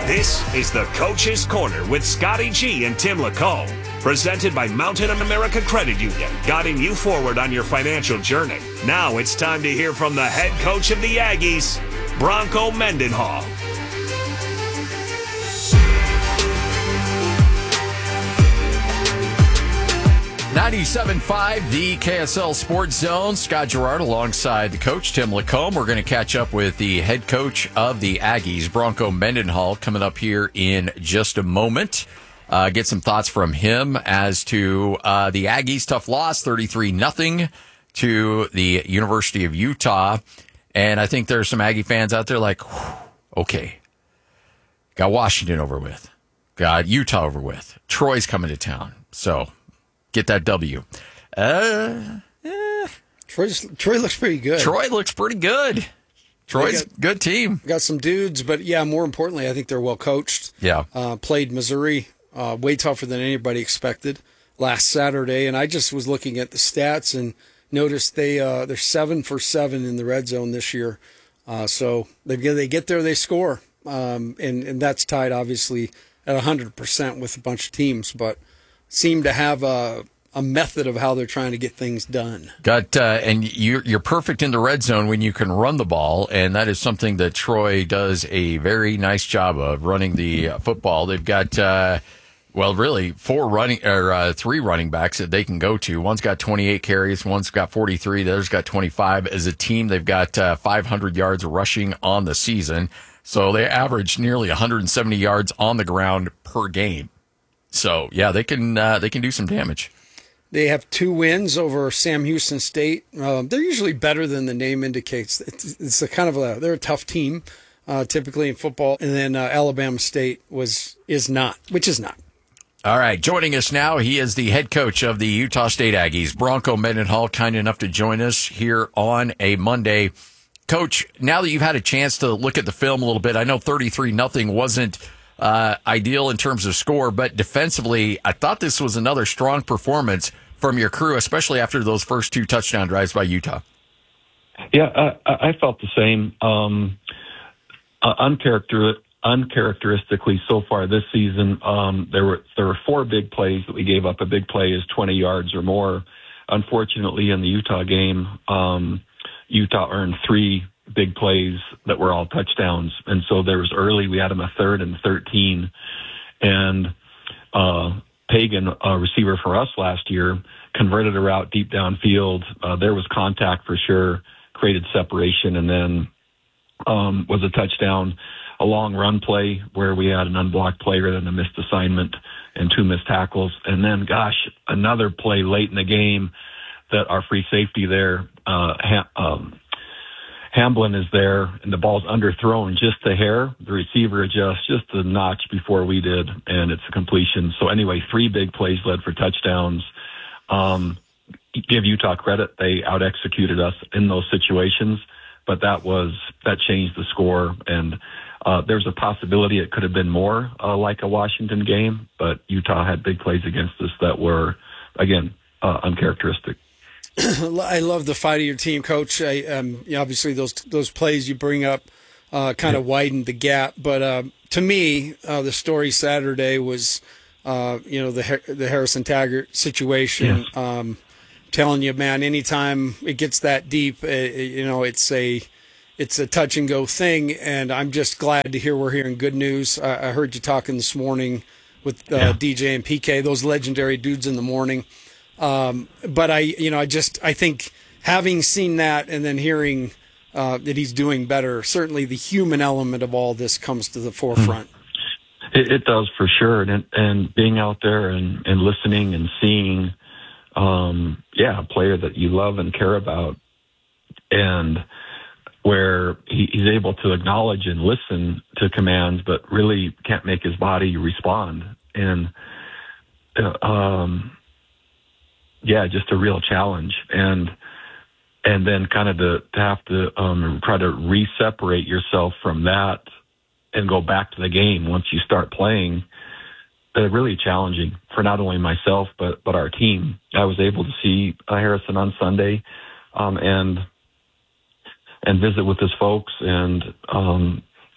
This is the Coach's Corner with Scotty G and Tim Lacombe, presented by Mountain America Credit Union, guiding you forward on your financial journey. Now it's time to hear from the head coach of the Aggies, Bronco Mendenhall. 97.5, the KSL Sports Zone. Scott Gerard alongside the coach, Tim Lacombe. We're going to catch up with the head coach of the Aggies, Bronco Mendenhall, coming up here in just a moment. Get some thoughts from him as to the Aggies' tough loss, 33-0 to the University of Utah. And I think there's some Aggie fans out there like, okay, got Washington over with, got Utah over with, Troy's coming to town. So get that W. Troy looks pretty good. Troy looks pretty good. Troy's a good team. Got some dudes, but yeah, more importantly, I think they're well coached. Yeah. Played Missouri way tougher than anybody expected last Saturday, and I just was looking at the stats and noticed they're 7 for 7 in the red zone this year. So they get there, they score, and that's tied obviously at 100% with a bunch of teams, but seem to have a method of how they're trying to get things done. And you're perfect in the red zone when you can run the ball, and that is something that Troy does a very nice job of, running the football. They've got really 3 running backs that they can go to. One's got 28 carries, one's got 43, the other's got 25. As a team, they've got 500 yards rushing on the season, so they average nearly 170 yards on the ground per game. So, yeah, they can do some damage. They have 2 wins over Sam Houston State. They're usually better than the name indicates. It's they're a tough team, typically in football. And then Alabama State is not. All right, joining us now, he is the head coach of the Utah State Aggies, Bronco Mendenhall, kind enough to join us here on a Monday. Coach, now that you've had a chance to look at the film a little bit, I know 33-0 wasn't ideal in terms of score, but defensively, I thought this was another strong performance from your crew, especially after those first 2 touchdown drives by Utah. Yeah, I felt the same. Uncharacteristically so far this season, there were 4 big plays that we gave up. A big play is 20 yards or more. Unfortunately, in the Utah game, Utah earned 3 big plays that were all touchdowns. And so there was early, we had them a 3rd and 13. And Pagan, a receiver for us last year, converted a route deep downfield. There was contact for sure, created separation, and then was a touchdown. A long run play where we had an unblocked player and a missed assignment and 2 missed tackles. And then, another play late in the game that our free safety there, Hamblin is there, and the ball's underthrown just a hair. The receiver adjusts just a notch before we did, and it's a completion. So anyway, 3 big plays led for touchdowns. Give Utah credit. They out-executed us in those situations, but that changed the score, and there's a possibility it could have been more like a Washington game, but Utah had big plays against us that were, again, uncharacteristic. I love the fight of your team, Coach. Obviously, those plays you bring up kind of widened the gap. But to me, the story Saturday was, the Harrison Taggart situation. Yes. Telling you, man, anytime it gets that deep, it's a touch and go thing. And I'm just glad to hear we're hearing good news. I heard you talking this morning with DJ and PK, those legendary dudes in the morning. But I think having seen that and then hearing that he's doing better, certainly the human element of all this comes to the forefront. It does for sure. And being out there and listening and seeing, a player that you love and care about, and where he's able to acknowledge and listen to commands, but really can't make his body respond. And, just a real challenge. And then kind of to have to try to re-separate yourself from that and go back to the game once you start playing, really challenging for not only myself, but our team. I was able to see Harrison on Sunday and visit with his folks and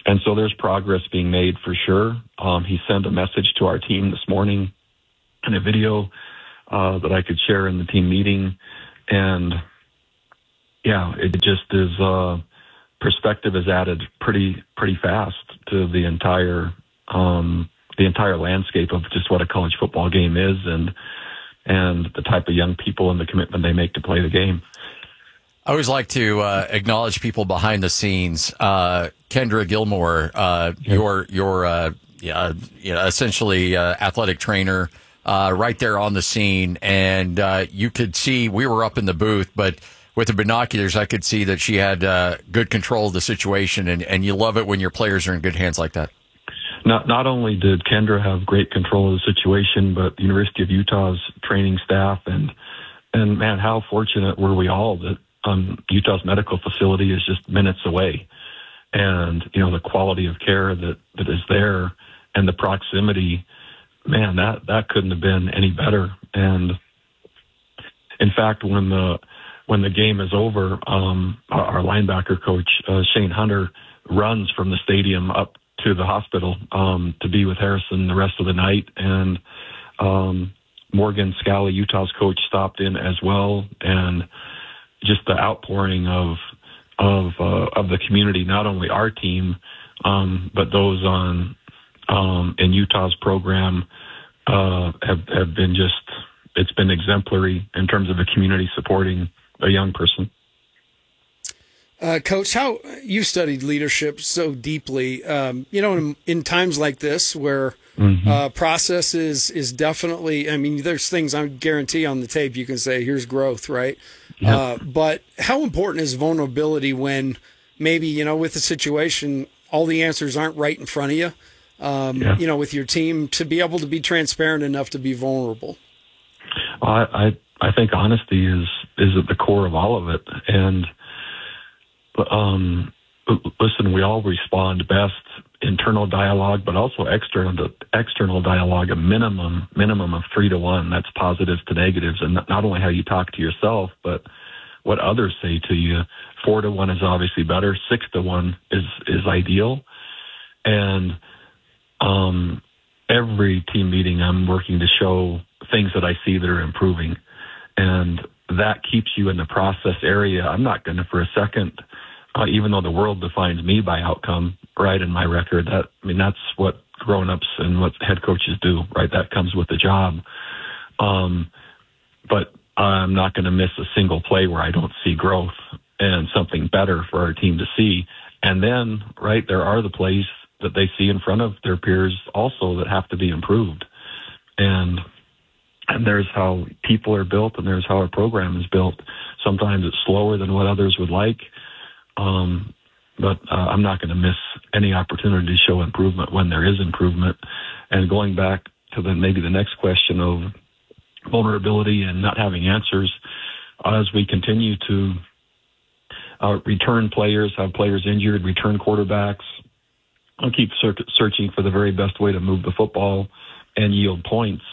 and so there's progress being made for sure. He sent a message to our team this morning in a video that I could share in the team meeting. And yeah, it just is, perspective is added pretty fast to the entire landscape of just what a college football game is and the type of young people and the commitment they make to play the game. I always like to acknowledge people behind the scenes. Kendra Gilmore, your essentially athletic trainer, right there on the scene, and you could see we were up in the booth, but with the binoculars, I could see that she had good control of the situation, and you love it when your players are in good hands like that. Not only did Kendra have great control of the situation, but the University of Utah's training staff and man, how fortunate were we all that Utah's medical facility is just minutes away. And, the quality of care that is there and the proximity, man, that couldn't have been any better. And in fact, when the game is over, our linebacker coach, Shane Hunter, runs from the stadium up to the hospital to be with Harrison the rest of the night. And Morgan Scally, Utah's coach, stopped in as well. And just the outpouring of the community, not only our team, but those in Utah's program, have been it's been exemplary in terms of the community supporting a young person. Coach, how you studied leadership so deeply, in times like this where process is definitely, there's things I guarantee on the tape you can say, here's growth, right? Yep. But how important is vulnerability when maybe, with the situation, all the answers aren't right in front of you, with your team, to be able to be transparent enough to be vulnerable? Well, I think honesty is at the core of all of it. And listen, we all respond best internal dialogue, but also external dialogue, a minimum of 3-to-1. That's positives to negatives, and not only how you talk to yourself, but what others say to you. 4-to-1 is obviously better. 6-to-1 is ideal. And every team meeting, I'm working to show things that I see that are improving, and that keeps you in the process area. I'm not going to for a second. Even though the world defines me by outcome, right, and my record, that's what grown-ups and what head coaches do, right? That comes with the job. But I'm not going to miss a single play where I don't see growth and something better for our team to see. And then, right, there are the plays that they see in front of their peers also that have to be improved. And there's how people are built, and there's how a program is built. Sometimes it's slower than what others would like. But I'm not going to miss any opportunity to show improvement when there is improvement. And going back to maybe the next question of vulnerability and not having answers, as we continue to return players, have players injured, return quarterbacks, I'll keep searching for the very best way to move the football and yield points.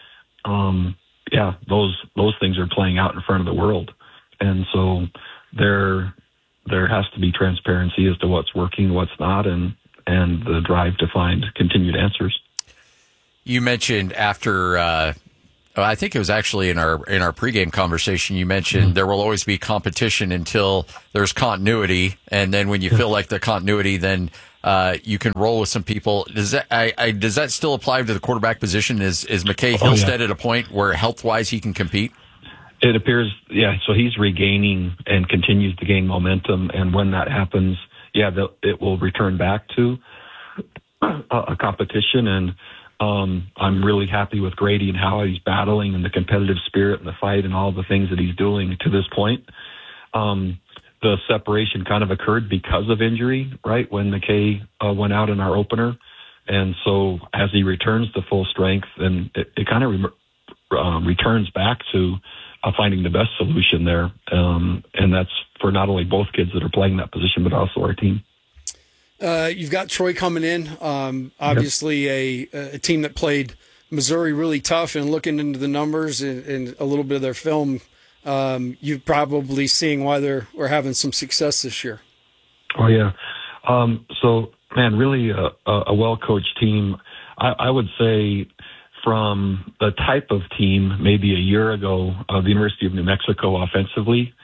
Those things are playing out in front of the world. And so there has to be transparency as to what's working, what's not, and the drive to find continued answers. You mentioned after, I think it was actually in our pregame conversation, you mentioned there will always be competition until there's continuity, and then when you feel like the continuity, then you can roll with some people. Does that still apply to the quarterback position? Is McKay Hillstead at a point where health-wise he can compete? It appears, so he's regaining and continues to gain momentum, and when that happens, it will return back to a competition, and I'm really happy with Grady and how he's battling and the competitive spirit and the fight and all the things that he's doing to this point. The separation kind of occurred because of injury, right, when McKay went out in our opener, and so as he returns to full strength, then it kind of returns back to finding the best solution there, and that's for not only both kids that are playing that position, but also our team. You've got Troy coming in, obviously a team that played Missouri really tough, and looking into the numbers and a little bit of their film, you're probably seeing why we're having some success this year. Oh, yeah. So Man, really a well-coached team. I would say from the type of team maybe a year ago, the University of New Mexico offensively,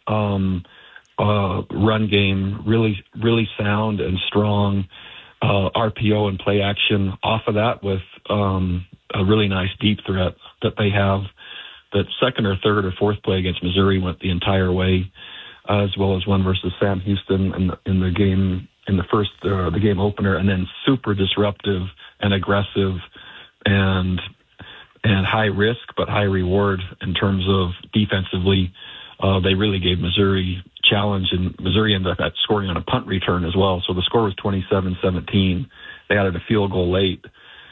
run game, really sound and strong, RPO and play action off of that with a really nice deep threat that they have. That second or third or fourth play against Missouri went the entire way, as well as one versus Sam Houston in the game, in the first, the game opener, and then super disruptive and aggressive and high risk but high reward in terms of defensively. They really gave Missouri challenge, and Missouri ended up scoring on a punt return as well. So the score was 27-17. They added a field goal late,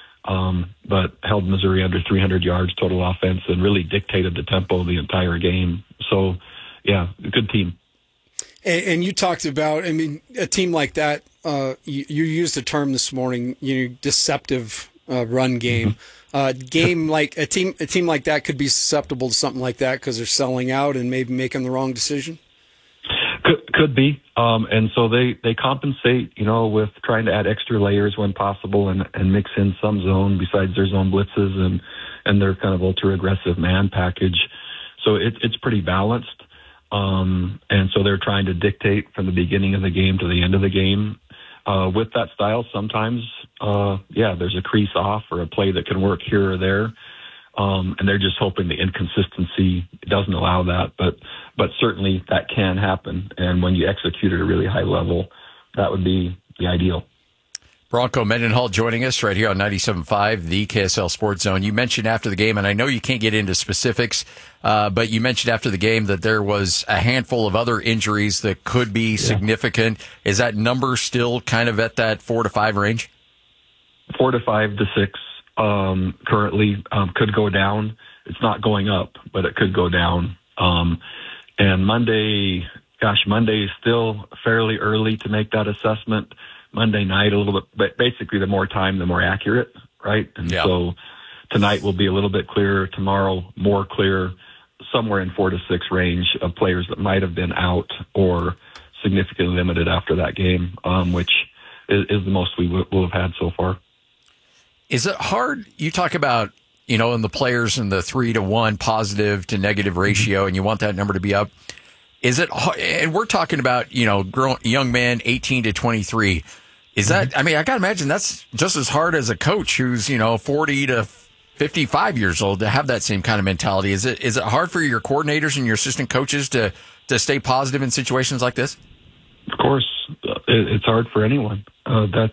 but held Missouri under 300 yards total offense and really dictated the tempo of the entire game. So, yeah, a good team. And you talked about, I mean, a team like that, you used a term this morning, deceptive run game. Like a team like that could be susceptible to something like that because they're selling out and maybe making the wrong decision. Could be, and so they compensate, with trying to add extra layers when possible and mix in some zone besides their zone blitzes and their kind of ultra aggressive man package. So it's pretty balanced, and so they're trying to dictate from the beginning of the game to the end of the game. With that style, sometimes, there's a crease off or a play that can work here or there. And they're just hoping the inconsistency doesn't allow that. But certainly that can happen. And when you execute at a really high level, that would be the ideal. Bronco Mendenhall joining us right here on 97.5, the KSL Sports Zone. You mentioned after the game, and I know you can't get into specifics, but you mentioned after the game that there was a handful of other injuries that could be significant. Is that number still kind of at that 4 to 5 range? 4 to 5 to 6 currently, could go down. It's not going up, but it could go down. And Monday is still fairly early to make that assessment. Monday night, a little bit, but basically the more time, the more accurate, right? And so tonight will be a little bit clearer. Tomorrow, more clear, somewhere in 4 to 6 range of players that might have been out or significantly limited after that game, which is the most we will have had so far. Is it hard? You talk about, in the players in the 3 to 1 positive to negative ratio, and you want that number to be up. Is it, and we're talking about, young men 18 to 23. Is that, I got to imagine that's just as hard as a coach who's, 40 to 55 years old to have that same kind of mentality. Is it hard for your coordinators and your assistant coaches to stay positive in situations like this? Of course. It's hard for anyone. That's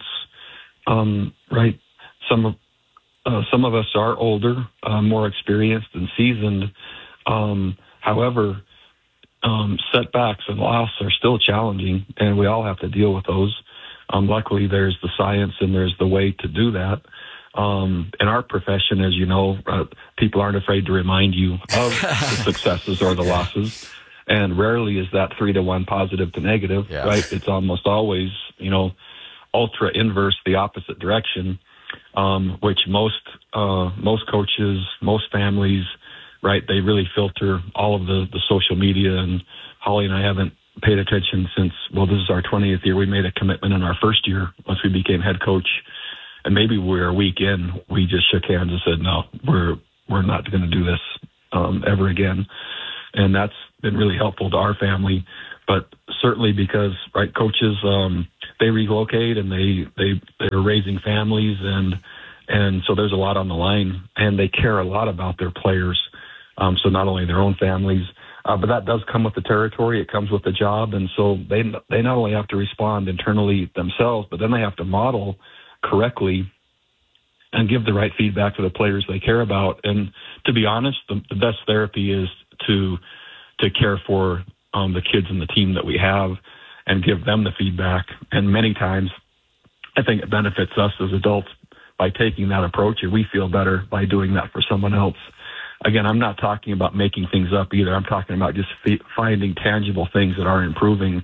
right. Some of us are older, more experienced and seasoned. However, setbacks and loss are still challenging, and we all have to deal with those. Luckily, there's the science and there's the way to do that. In our profession, as you know, people aren't afraid to remind you of the successes or the losses, and rarely is that 3 to 1 positive to negative, right? It's almost always, ultra inverse, the opposite direction, which most coaches, most families, right, they really filter all of the social media, and Holly and I haven't paid attention since, this is our 20th year. We made a commitment in our first year once we became head coach, and maybe we're a week in, we just shook hands and said, no, we're not going to do this ever again. And that's been really helpful to our family, but certainly because, right, coaches, they relocate and they're raising families, and so there's a lot on the line, and they care a lot about their players. So not only their own families, but that does come with the territory. It comes with the job. And so they not only have to respond internally themselves, but then they have to model correctly and give the right feedback to the players they care about. And to be honest, the best therapy is to care for the kids and the team that we have and give them the feedback. And many times I think it benefits us as adults by taking that approach, and we feel better by doing that for someone else. Again, I'm not talking about making things up either. I'm talking about just finding tangible things that are improving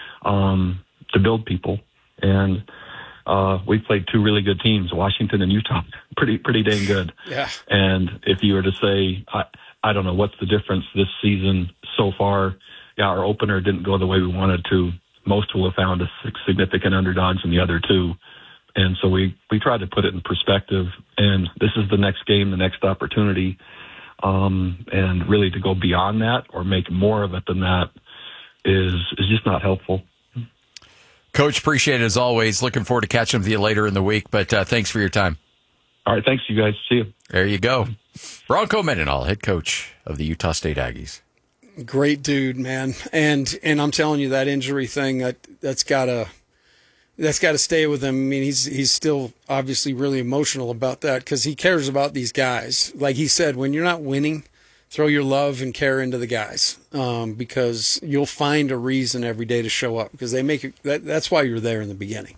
to build people. And we played 2 really good teams, Washington and Utah, pretty dang good. Yeah. And if you were to say, I don't know, what's the difference this season so far? Yeah, our opener didn't go the way we wanted to. most will have found us significant underdogs in the other two. And so we try to put it in perspective. And this is the next game, the next opportunity. And really to go beyond that or make more of it than that is just not helpful. Coach, appreciate it as always. Looking forward to catching up with you later in the week, but thanks for your time. All right, thanks, you guys. See you. There you go. Bronco Mendenhall, head coach of the Utah State Aggies. Great dude, man. And I'm telling you, that injury thing, that's gotta stay with him. I mean, he's still obviously really emotional about that because he cares about these guys. Like he said, when you're not winning, throw your love and care into the guys, because you'll find a reason every day to show up because they make it. That's why you're there in the beginning.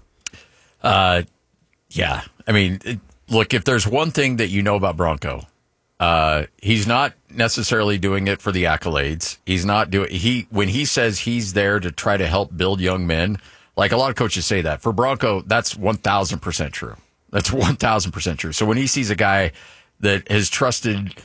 Yeah. I mean, look, if there's one thing that you know about Bronco, he's not necessarily doing it for the accolades. He's not when he says he's there to try to help build young men, like a lot of coaches say that. For Bronco, that's 1,000% true. That's 1,000% true. So when he sees a guy that has trusted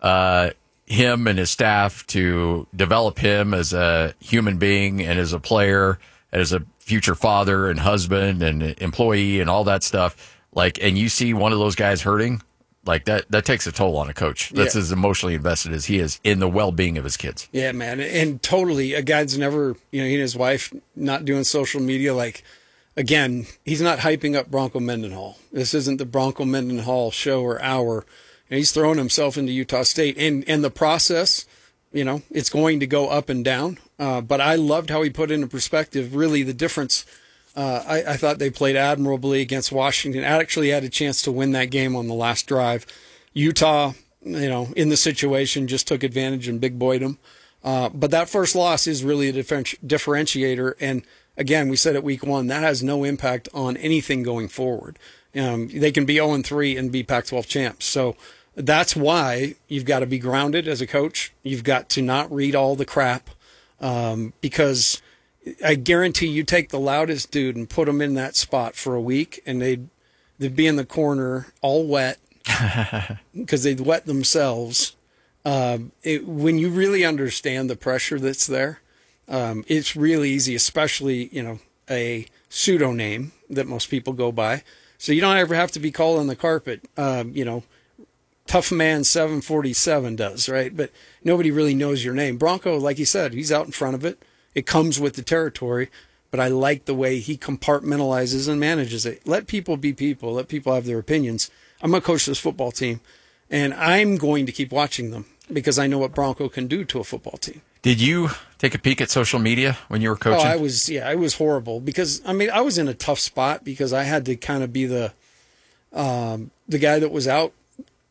him and his staff to develop him as a human being and as a player, as a future father and husband and employee and all that stuff, like, and you see one of those guys hurting, like that takes a toll on a coach that's as emotionally invested as he is in the well-being of his kids. Yeah, man. And totally, a guy's never, he and his wife not doing social media. Like, again, he's not hyping up Bronco Mendenhall. This isn't the Bronco Mendenhall show or hour. And he's throwing himself into Utah State. And the process, it's going to go up and down. But I loved how he put into perspective, really, the difference. I thought they played admirably against Washington. I actually had a chance to win that game on the last drive. Utah, in the situation, just took advantage and big boyed them. But that first loss is really a differentiator. And again, we said at week 1, that has no impact on anything going forward. They can be 0-3 and be Pac-12 champs. So that's why you've got to be grounded as a coach. You've got to not read all the crap, because I guarantee you take the loudest dude and put him in that spot for a week, and they'd be in the corner all wet because they'd wet themselves. When you really understand the pressure that's there, it's really easy, especially, a pseudo name that most people go by. So you don't ever have to be called on the carpet. Tough Man 747 does, right? But nobody really knows your name. Bronco, like you said, he's out in front of it. It comes with the territory, but I like the way he compartmentalizes and manages it. Let people be people. Let people have their opinions. I'm going to coach this football team, and I'm going to keep watching them because I know what Bronco can do to a football team. Did you take a peek at social media when you were coaching? It was horrible because, I was in a tough spot because I had to kind of be the guy that was out,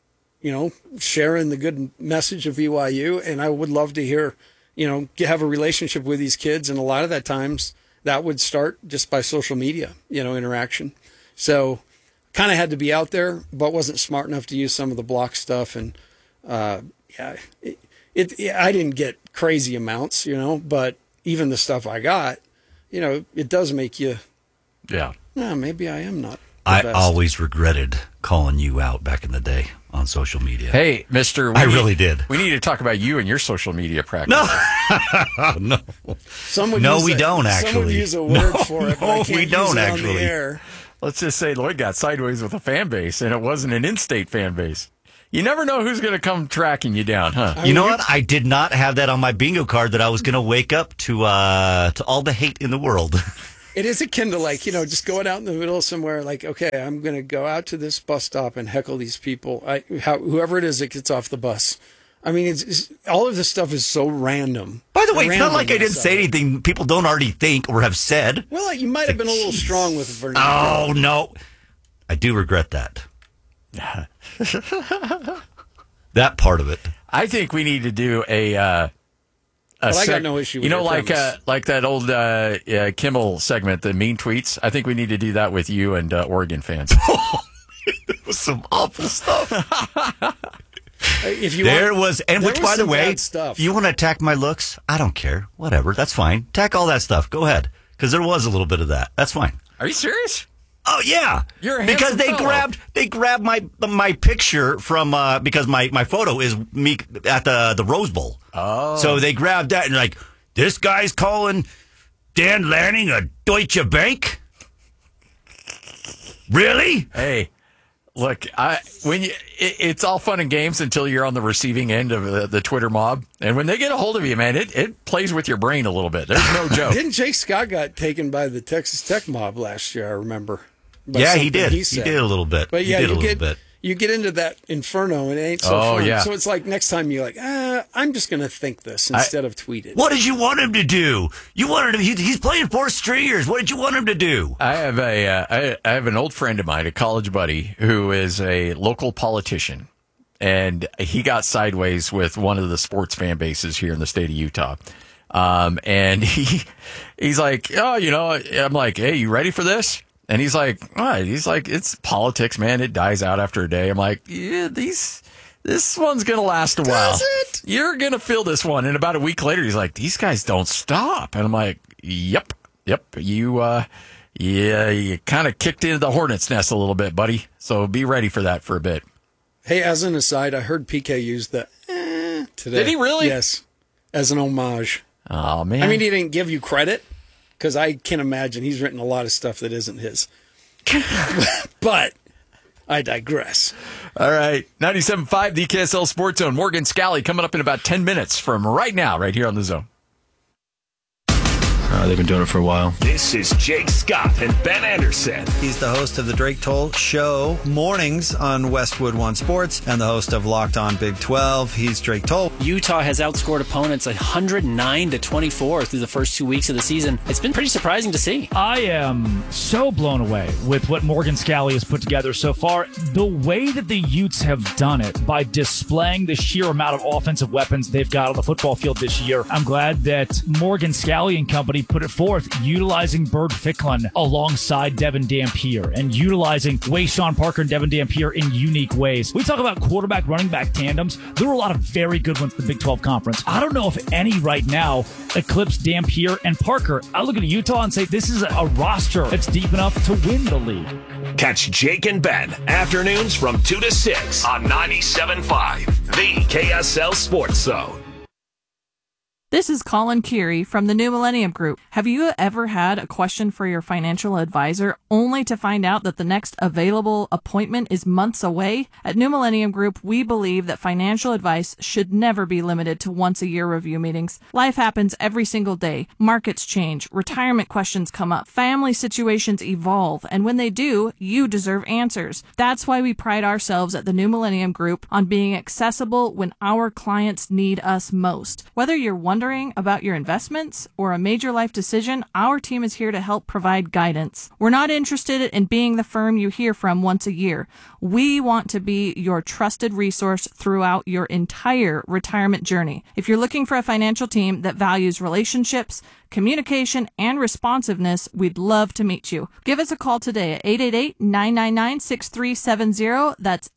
sharing the good message of BYU. And I would love to hear, have a relationship with these kids. And a lot of that times that would start just by social media, interaction. So kind of had to be out there, but wasn't smart enough to use some of the block stuff. And, I didn't get crazy amounts, but even the stuff I got, it does make you, maybe I am not. I always regretted calling you out back in the day on social media. Hey, mister. I really did. We need to talk about you and your social media practice. No. We don't, actually. Some would use a word for it, but I can't we don't, use it actually. on the air. Let's just say Lloyd got sideways with a fan base, and it wasn't an in-state fan base. You never know who's going to come tracking you down, huh? You know what? I did not have that on my bingo card that I was going to wake up to all the hate in the world. It is akin to just going out in the middle of somewhere like, okay, I'm going to go out to this bus stop and heckle these people. Whoever it is that gets off the bus. It's all of this stuff is so random. By the way, it's not like I didn't say anything people don't already think or have said. Well, you might have been a little strong with Vernon. Oh, no. I do regret that. That part of it. I think we need to do I got no issue with like that old Kimmel segment, the mean tweets. I think we need to do that with you and Oregon fans. It was some awful stuff. Which, by the way, if you want to attack my looks, I don't care. Whatever, that's fine. Attack all that stuff. Go ahead, because there was a little bit of that. That's fine. Are you serious? Oh yeah, you're a because they grabbed my picture from because my photo is me at the Rose Bowl. Oh, so they grabbed that and like, this guy's calling Dan Lanning of Deutsche Bank? Really? Hey, look, it's all fun and games until you're on the receiving end of the Twitter mob. And when they get a hold of you, man, it plays with your brain a little bit. There's no joke. Didn't Jake Scott got taken by the Texas Tech mob last year, I remember? Yeah, he did. He did a little bit. But yeah, you get into that inferno and it ain't so fun. Yeah. So it's like next time you're like, I'm just going to think this instead of tweet it. What did you want him to do? You wanted him. He's playing 4 stringers. What did you want him to do? I have I have an old friend of mine, a college buddy, who is a local politician, and he got sideways with one of the sports fan bases here in the state of Utah. And he's like, I'm like, hey, you ready for this? And he's like, what? He's like, it's politics, man. It dies out after a day. I'm like, yeah, this one's going to last a while. Does it? You're going to feel this one. And about a week later, he's like, these guys don't stop. And I'm like, yep. You kind of kicked into the hornet's nest a little bit, buddy. So be ready for that for a bit. Hey, as an aside, I heard PK use the today. Did he really? Yes, as an homage. Oh, man. I mean, he didn't give you credit. Because I can imagine he's written a lot of stuff that isn't his. But I digress. All right. 97.5, the KSL Sports Zone. Morgan Scally coming up in about 10 minutes from right now, right here on the Zone. They've been doing it for a while. This is Jake Scott and Ben Anderson. He's the host of the Drake Toll Show mornings on Westwood One Sports and the host of Locked On Big 12. He's Drake Toll. Utah has outscored opponents 109-24 through the first 2 weeks of the season. It's been pretty surprising to see. I am so blown away with what Morgan Scally has put together so far. The way that the Utes have done it by displaying the sheer amount of offensive weapons they've got on the football field this year. I'm glad that Morgan Scally and company put it forth, utilizing Bird Ficklin alongside Devin Dampier and utilizing Wayshawn Parker and Devin Dampier in unique ways. We talk about quarterback, running back tandems. There were a lot of very good ones in the Big 12 Conference. I don't know if any right now eclipse Dampier and Parker. I look at Utah and say this is a roster that's deep enough to win the league. Catch Jake and Ben afternoons from 2 to 6 on 97.5, the KSL Sports Zone. This is Colin Keary from the New Millennium Group. Have you ever had a question for your financial advisor only to find out that the next available appointment is months away? At New Millennium Group, we believe that financial advice should never be limited to once-a-year review meetings. Life happens every single day. Markets change, retirement questions come up, family situations evolve, and when they do, you deserve answers. That's why we pride ourselves at the New Millennium Group on being accessible when our clients need us most. Whether you're wondering about your investments or a major life decision, our team is here to help provide guidance. We're not interested in being the firm you hear from once a year. We want to be your trusted resource throughout your entire retirement journey. If you're looking for a financial team that values relationships, communication, and responsiveness, we'd love to meet you. Give us a call today at 888-999-6370. That's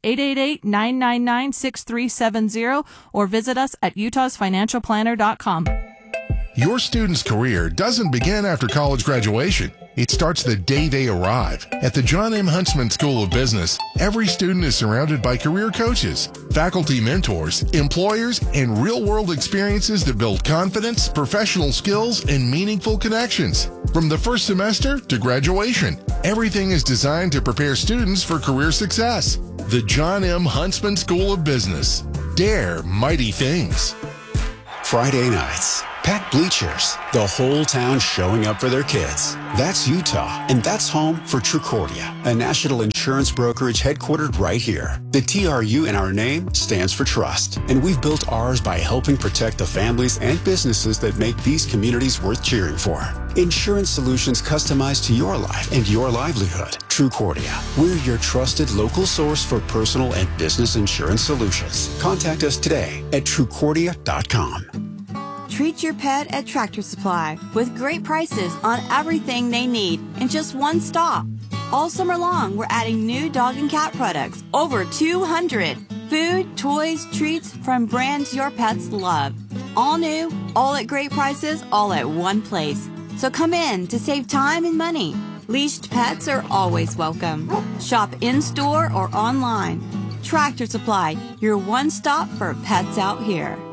888-999-6370, or visit us at utahsfinancialplanner.com. Your student's career doesn't begin after college graduation. It starts the day they arrive. At the John M. Huntsman School of Business, every student is surrounded by career coaches, faculty mentors, employers, and real-world experiences that build confidence, professional skills, and meaningful connections. From the first semester to graduation, everything is designed to prepare students for career success. The John M. Huntsman School of Business. Dare mighty things. Friday nights, packed bleachers, the whole town showing up for their kids. That's Utah, and that's home for Trucordia, a national insurance brokerage headquartered right here. The TRU in our name stands for trust, and we've built ours by helping protect the families and businesses that make these communities worth cheering for. Insurance solutions customized to your life and your livelihood. Trucordia, we're your trusted local source for personal and business insurance solutions. Contact us today at Trucordia.com. Treat your pet at Tractor Supply with great prices on everything they need in just one stop. All summer long, we're adding new dog and cat products, over 200. Food, toys, treats from brands your pets love. All new, all at great prices, all at one place. So come in to save time and money. Leashed pets are always welcome. Shop in-store or online. Tractor Supply, your one stop for pets out here.